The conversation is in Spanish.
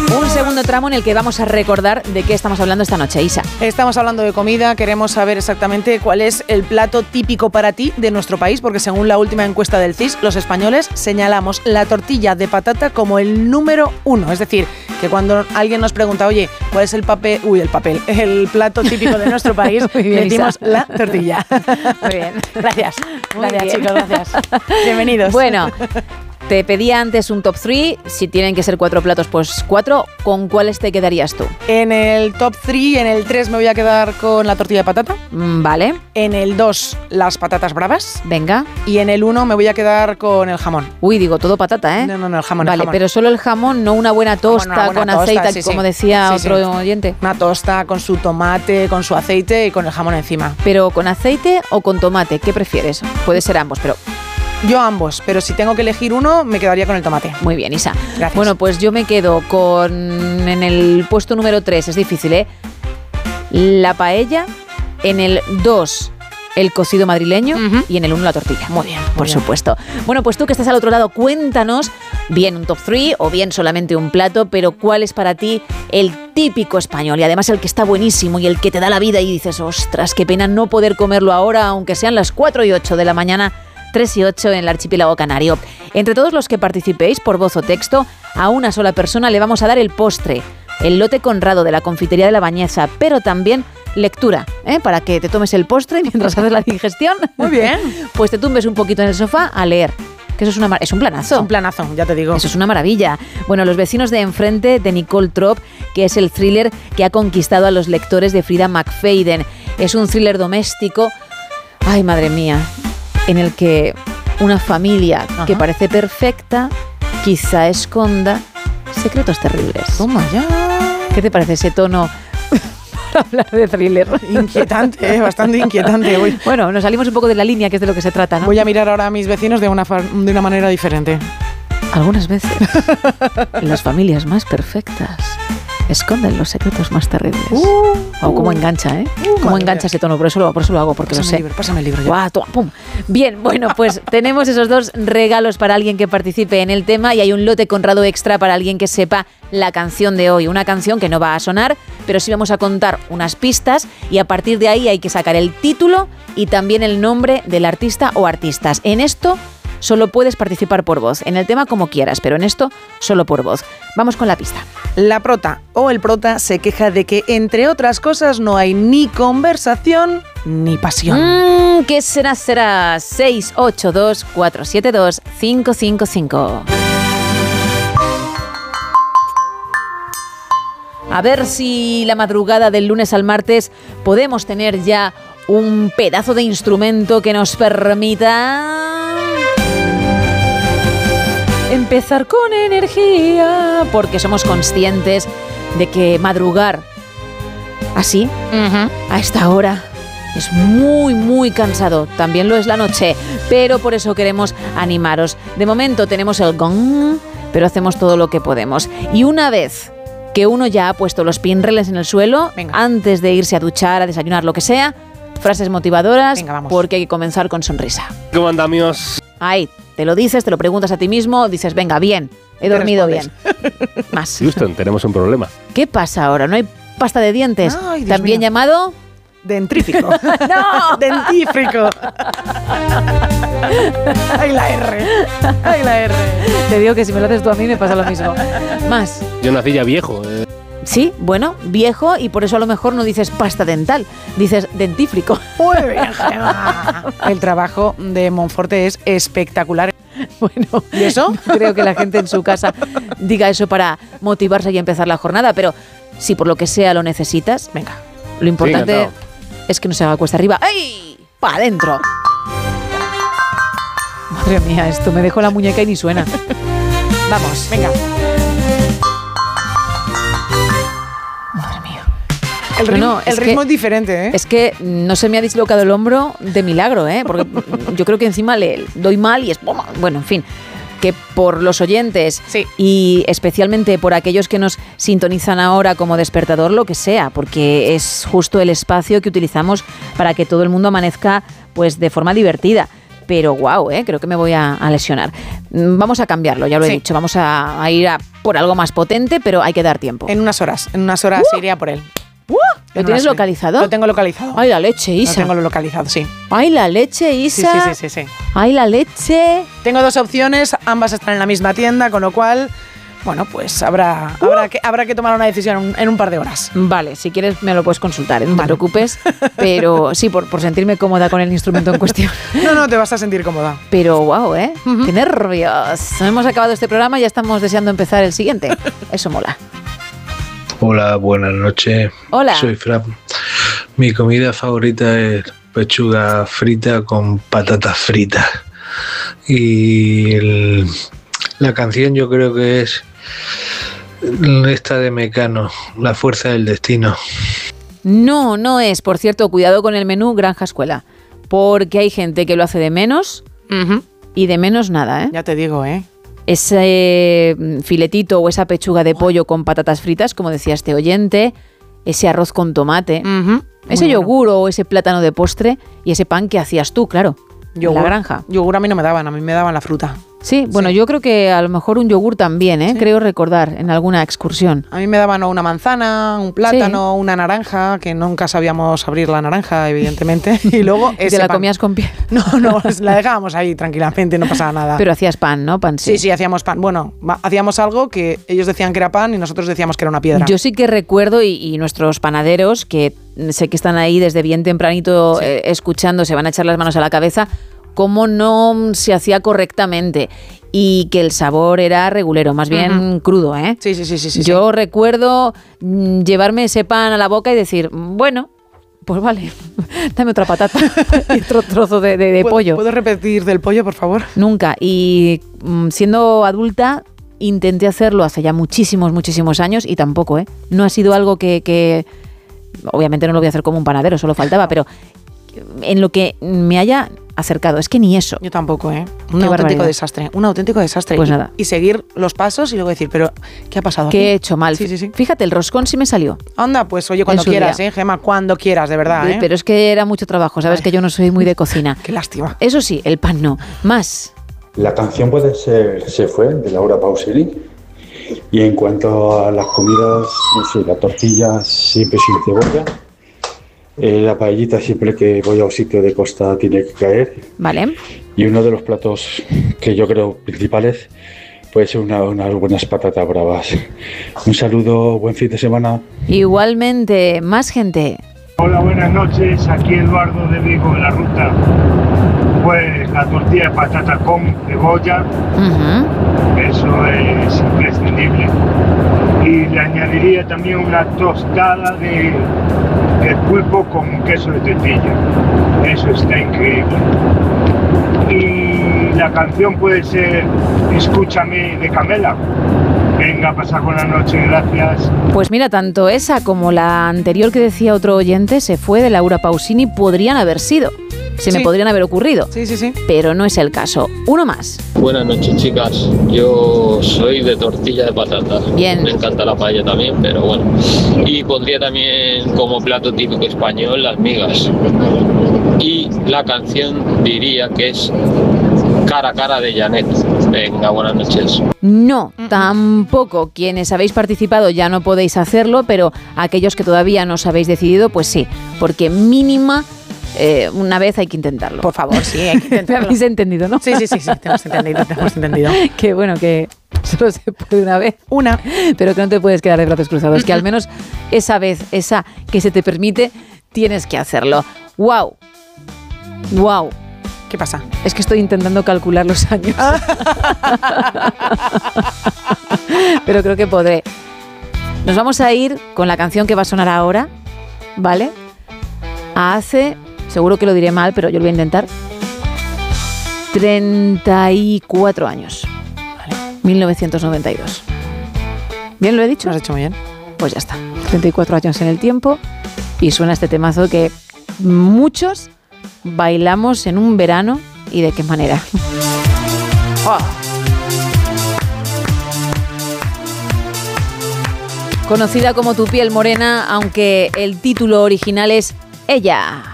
Un segundo tramo en el que vamos a recordar de qué estamos hablando esta noche, Isa. Estamos hablando de comida, queremos saber exactamente cuál es el plato típico para ti de nuestro país, porque según la última encuesta del CIS, los españoles señalamos la tortilla de patata como el número 1. Es decir, que cuando alguien nos pregunta, oye, ¿cuál es el plato típico de nuestro país? Bien, decimos Isa. la tortilla. Muy bien. Gracias. Muy Gracias, bien. chicos, gracias. Bienvenidos. Bueno, te pedía antes un top 3. Si tienen que ser 4 platos, pues 4. ¿Con cuáles te quedarías tú? En el top 3, en el 3 me voy a quedar con la tortilla de patata. Vale, En el 2, las patatas bravas. venga. Y en el 1 me voy a quedar con el jamón. Uy, digo, todo patata, ¿eh? No, el jamón. Vale, el jamón. pero solo el jamón, no una buena tosta Una buena con tosta, aceite, sí, como sí. decía Sí, otro sí. oyente. Una tosta con su tomate, con su aceite y con el jamón encima. Pero ¿con aceite o con tomate? ¿Qué prefieres? Puede ser ambos, pero Yo ambos, pero si tengo que elegir uno, me quedaría con el tomate. muy bien, Isa. Gracias. Bueno, pues yo me quedo con, en el puesto número 3, es difícil, ¿eh? La paella, en el 2, el cocido madrileño Ujú. y en el 1 la tortilla. Muy bien, Por muy bien. supuesto. Bueno, pues tú que estás al otro lado, cuéntanos bien un top 3 o bien solamente un plato, pero ¿cuál es para ti el típico español? Y además el que está buenísimo y el que te da la vida y dices, ostras, qué pena no poder comerlo ahora, aunque sean las 4:08 de la mañana, 3:08 en el archipiélago canario. Entre todos los que participéis por voz o texto, a una sola persona le vamos a dar el postre, el lote Conrado de la confitería de La Bañeza, pero también lectura, para que te tomes el postre mientras haces la digestión. Muy bien. Pues te tumbes un poquito en el sofá a leer, que eso es un planazo. Es un planazo, ya te digo. Eso es una maravilla. Bueno, Los vecinos de enfrente, de Nicole Trop, que es el thriller que ha conquistado a los lectores de Frida McFadden. Es un thriller doméstico, ay madre mía, en el que una familia que parece perfecta quizá esconda secretos terribles. Toma ya. ¿Qué te parece ese tono para hablar de thriller? Inquietante, bastante inquietante. Bueno, nos salimos un poco de la línea, que es de lo que se trata, ¿no? Voy a mirar ahora a mis vecinos de una manera diferente. Algunas veces, las familias más perfectas esconden los secretos más terribles. Cómo engancha, ¿eh? Cómo madre engancha mía. ese tono, por eso lo hago, porque lo sé. Pásame el libro ya. Guau, toma, pum. Bien, bueno, pues tenemos esos 2 regalos para alguien que participe en el tema y hay un lote Conrado extra para alguien que sepa la canción de hoy. Una canción que no va a sonar, pero sí vamos a contar unas pistas y a partir de ahí hay que sacar el título y también el nombre del artista o artistas. En esto solo puedes participar por voz. En el tema como quieras, pero en esto solo por voz. Vamos con la pista. La prota o el prota se queja de que, entre otras cosas, no hay ni conversación ni pasión. ¿Qué será? 682 472 555. A ver si la madrugada del lunes al martes podemos tener ya un pedazo de instrumento que nos permita empezar con energía, porque somos conscientes de que madrugar así, a esta hora, es muy, muy cansado. También lo es la noche, pero por eso queremos animaros. De momento tenemos el gong, pero hacemos todo lo que podemos. Y una vez que uno ya ha puesto los pinreles en el suelo, Venga. antes de irse a duchar, a desayunar, lo que sea, frases motivadoras, Venga, vamos. porque hay que comenzar con sonrisa. ¿Cómo anda, amigos? Ahí, te lo dices, te lo preguntas a ti mismo, dices, venga, bien, he dormido bien. respondes. Más. Houston, tenemos un problema. ¿Qué pasa ahora? ¿No hay pasta de dientes? Ay, Dios También mío. llamado... Dentrífico. ¡No! Dentífrico. Ay, la R. Ay, la R. Te digo que si me lo haces tú a mí me pasa lo mismo. Más. Yo nací ya viejo. Sí, bueno, viejo, y por eso a lo mejor no dices pasta dental, dices dentífrico. Muy bien, Gemma. El trabajo de Monforte es espectacular. Bueno, ¿Y eso? creo que la gente en su casa diga eso para motivarse y empezar la jornada, pero si por lo que sea lo necesitas, Venga. lo importante encantado. es que no se haga cuesta arriba. ¡Ay! ¡Para adentro! Madre mía, esto me dejó la muñeca y ni suena. Vamos, Venga. madre mía. El ritmo, No, es el ritmo que- es diferente, ¿eh? Es que no se me ha dislocado el hombro de milagro, ¿eh? Porque yo creo que encima le doy mal y es... Bueno, en fin, que por los oyentes Sí. y especialmente por aquellos que nos sintonizan ahora como despertador, lo que sea, porque es justo el espacio que utilizamos para que todo el mundo amanezca pues de forma divertida. pero wow, creo que me voy a lesionar. Vamos a cambiarlo, ya lo he dicho. Vamos a ir por algo más potente, pero hay que dar tiempo. En unas horas iría por él. ¿Lo tienes localizado? Lo tengo localizado. ¡Ay, la leche, Isa! Lo tengo localizado, sí. ¡Ay, la leche, Isa! Sí. ¡Ay, la leche! Tengo 2 opciones, ambas están en la misma tienda, con lo cual, bueno, pues habrá que tomar una decisión en un par de horas. Vale, si quieres me lo puedes consultar, no te preocupes, pero sí, por sentirme cómoda con el instrumento en cuestión. No, te vas a sentir cómoda. Pero wow, ¡Qué nervios! Hemos acabado este programa y ya estamos deseando empezar el siguiente. Eso mola. Hola, buenas noches. Hola. Soy Fran. Mi comida favorita es pechuga frita con patatas fritas. Y la canción yo creo que es esta de Mecano, La fuerza del destino. No es. Por cierto, cuidado con el menú Granja Escuela, porque hay gente que lo hace de menos y de menos nada, Ya te digo, Ese filetito o esa pechuga de pollo con patatas fritas, como decía este oyente, ese arroz con tomate, ese yogur o ese plátano de postre y ese pan que hacías tú, claro, en la granja. Yogur a mí no me daban, a mí me daban la fruta. Sí, bueno, yo creo que a lo mejor un yogur también, Sí. creo recordar, en alguna excursión. A mí me daban una manzana, un plátano, una naranja, que nunca sabíamos abrir la naranja, evidentemente, y luego ¿Y te la comías con piel? No, la dejábamos ahí tranquilamente, no pasaba nada. Pero hacías pan, ¿no? Pan, sí, hacíamos pan. Bueno, hacíamos algo que ellos decían que era pan y nosotros decíamos que era una piedra. Yo sí que recuerdo, y nuestros panaderos, que sé que están ahí desde bien tempranito escuchando, se van a echar las manos a la cabeza, cómo no se hacía correctamente y que el sabor era regulero, más bien crudo, Sí. Yo recuerdo llevarme ese pan a la boca y decir, bueno, pues vale, dame otra patata y otro trozo de pollo. ¿Puedes repetir del pollo, por favor? Nunca. Y siendo adulta intenté hacerlo hace ya muchísimos años y tampoco, no ha sido algo que obviamente no lo voy a hacer como un panadero, solo faltaba, pero en lo que me haya acercado, es que ni eso. Yo tampoco, un auténtico desastre. Pues nada. Y seguir los pasos y luego decir, pero ¿qué ha pasado aquí? ¿Qué he hecho mal? Sí. Fíjate, el roscón sí me salió. Anda, pues oye, cuando quieras, Gemma, cuando quieras, de verdad, Pero es que era mucho trabajo, sabes que yo no soy muy de cocina. Qué lástima. Eso sí, el pan no. Más. La canción puede ser Se fue, de Laura Pausini. Y en cuanto a las comidas, no sé, la tortilla siempre sin cebolla. La paellita siempre que voy a un sitio de costa tiene que caer. Vale. Y uno de los platos que yo creo principales puede ser unas buenas patatas bravas. Un saludo, buen fin de semana. Igualmente, más gente. Hola, buenas noches. Aquí Eduardo de Vigo, en la ruta. Pues la tortilla de patata con cebolla. Eso es imprescindible. Y le añadiría también una tostada de pulpo con queso de tetilla. Eso está increíble. Y la canción puede ser Escúchame, de Camela. Venga, a pasar buena noche, gracias. Pues mira, tanto esa como la anterior que decía otro oyente, Se fue, de Laura Pausini, podrían haber sido. Me podrían haber ocurrido. Sí. Pero no es el caso. Uno más. Buenas noches, chicas. Yo soy de tortilla de patata. Bien. Me encanta la paella también, pero bueno. Y pondría también como plato típico español las migas. Y la canción diría que es Cara a cara de Janet. Venga, buenas noches. No, tampoco. Quienes habéis participado ya no podéis hacerlo, pero aquellos que todavía no os habéis decidido, pues sí, porque mínima una vez hay que intentarlo. Por favor, sí, hay que intentarlo. ¿Me habéis entendido, no? Sí, te hemos entendido. Qué bueno que solo se puede una vez. Una. Pero que no te puedes quedar de brazos cruzados, que al menos esa vez, esa que se te permite, tienes que hacerlo. ¡Wow! ¡Wow! ¿Qué pasa? Es que estoy intentando calcular los años. Pero creo que podré. Nos vamos a ir con la canción que va a sonar ahora, ¿vale? Hace, seguro que lo diré mal, pero yo lo voy a intentar, 34 años. Vale. 1992. ¿Bien lo he dicho? Lo has hecho muy bien. Pues ya está. 34 años en el tiempo y suena este temazo que muchos bailamos en un verano. ¿Y de qué manera? Oh. Conocida como Tu piel morena, aunque el título original es Ella.